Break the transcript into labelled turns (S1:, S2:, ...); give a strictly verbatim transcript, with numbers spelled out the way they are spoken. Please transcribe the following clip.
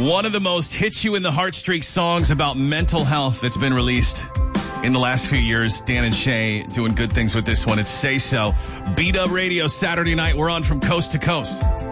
S1: One of the most hits you in the heartstring songs about mental health that's been released in the last few years. Dan and Shay doing good things with this one. It's Say So. B-Dub Radio, Saturday night. We're on from coast to coast.